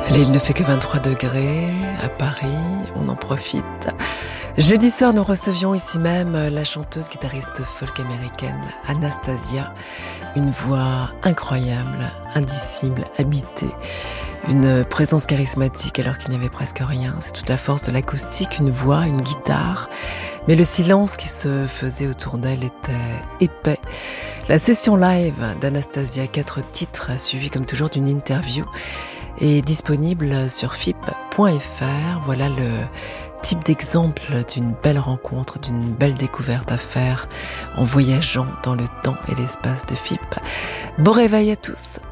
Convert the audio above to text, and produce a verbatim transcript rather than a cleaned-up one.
Allez, il ne fait que vingt-trois degrés à Paris, on en profite. Jeudi soir, nous recevions ici même la chanteuse guitariste folk américaine Anastasia. Une voix incroyable, indicible, habitée. Une présence charismatique alors qu'il n'y avait presque rien. C'est toute la force de l'acoustique, une voix, une guitare. Mais le silence qui se faisait autour d'elle était épais. La session live d'Anastasia, quatre titres, suivie comme toujours d'une interview, est disponible sur F I P point F R. Voilà le type d'exemple d'une belle rencontre, d'une belle découverte à faire en voyageant dans le temps et l'espace de F I P. Bon réveil à tous.